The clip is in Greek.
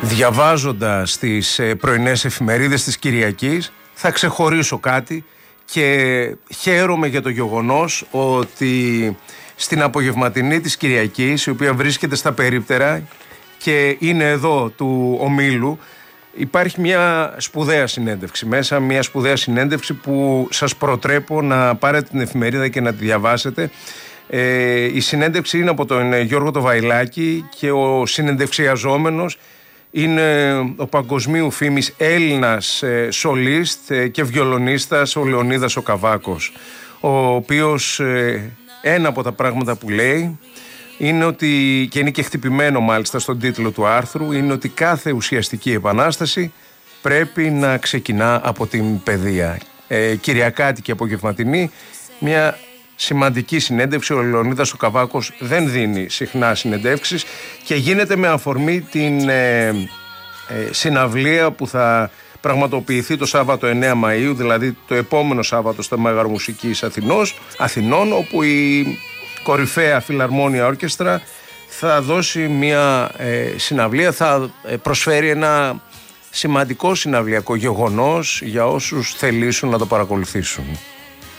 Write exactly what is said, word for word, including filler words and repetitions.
Διαβάζοντας τις πρωινές εφημερίδες της Κυριακής θα ξεχωρίσω κάτι και χαίρομαι για το γεγονός ότι στην απογευματινή της Κυριακής, η οποία βρίσκεται στα περίπτερα και είναι εδώ του ομίλου, υπάρχει μια σπουδαία συνέντευξη μέσα, μια σπουδαία συνέντευξη που σας προτρέπω να πάρετε την εφημερίδα και να τη διαβάσετε. Ε, η συνέντευξη είναι από τον Γιώργο το Βαϊλάκη και ο συνεντευξιαζόμενος είναι ο παγκοσμίου φήμης Έλληνας ε, σολίστ ε, και βιολονίστας ο Λεωνίδας ο Καβάκος, ο οποίος ε, ένα από τα πράγματα που λέει είναι ότι, και είναι και χτυπημένο μάλιστα στον τίτλο του άρθρου, είναι ότι κάθε ουσιαστική επανάσταση πρέπει να ξεκινά από την παιδεία. Ε, Κυριακάτη και απογευματινή, μια σημαντική συνέντευξη. Ο Λεωνίδας ο Καβάκος δεν δίνει συχνά συνεντεύξεις και γίνεται με αφορμή την ε, ε, συναυλία που θα πραγματοποιηθεί το Σάββατο εννέα Μαΐου, δηλαδή το επόμενο Σάββατο στα Μεγαρομουσικής Αθηνός, Αθηνών, όπου η κορυφαία Φιλαρμόνια Όρκεστρα θα δώσει μια ε, συναυλία, θα προσφέρει ένα σημαντικό συναυλιακό γεγονός για όσους θελήσουν να το παρακολουθήσουν.